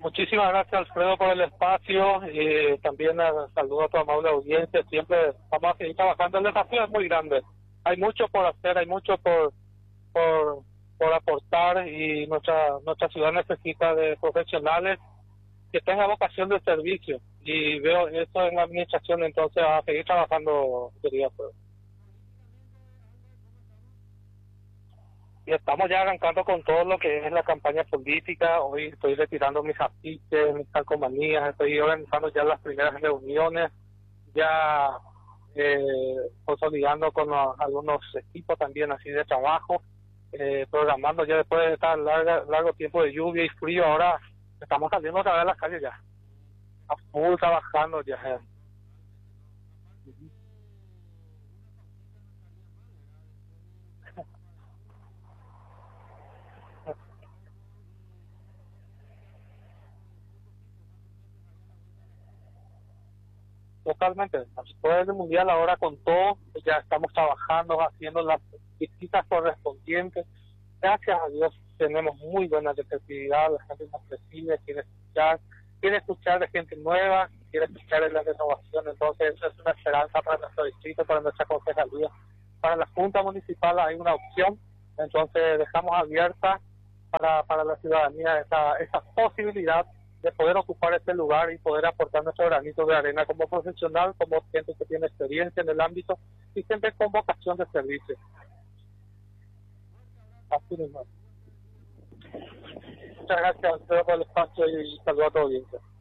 Muchísimas gracias, Alfredo, por el espacio y también saludo a tu amable audiencia. Siempre vamos a seguir trabajando. El desafío es muy grande. Hay mucho por hacer, hay mucho por aportar y nuestra ciudad necesita de profesionales que tengan vocación de servicio. Y veo eso en la administración, entonces a seguir trabajando, querido Alfredo. Y estamos ya arrancando con todo lo que es la campaña política. Hoy estoy retirando mis afiches, mis calcomanías, estoy organizando ya las primeras reuniones, ya consolidando con algunos equipos también así de trabajo, programando ya después de estar largo tiempo de lluvia y frío. Ahora estamos saliendo otra vez a las calles ya, a full trabajando ya. Totalmente. Después del mundial ahora con todo, ya estamos trabajando, haciendo las visitas correspondientes. Gracias a Dios tenemos muy buena receptividad, la gente nos recibe, quiere escuchar de gente nueva, quiere escuchar de la renovación. Entonces eso es una esperanza para nuestro distrito, para nuestra concejalía. Para la Junta Municipal hay una opción, entonces dejamos abierta para la ciudadanía esa posibilidad de poder ocupar este lugar y poder aportar nuestro granito de arena como profesional, como gente que tiene experiencia en el ámbito y siempre con vocación de servicio. Así mismo. Muchas gracias, Alfredo, por el espacio y saludos a tu audiencia.